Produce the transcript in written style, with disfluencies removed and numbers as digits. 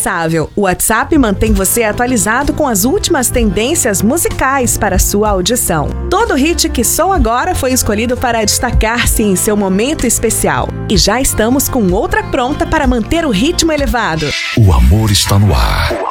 indispensável. O WhatsApp mantém você atualizado com as últimas tendências musicais para sua audição. Todo hit que soa agora foi escolhido para destacar-se em seu momento especial. E já estamos com outra pronta para manter o ritmo elevado. O amor está no ar.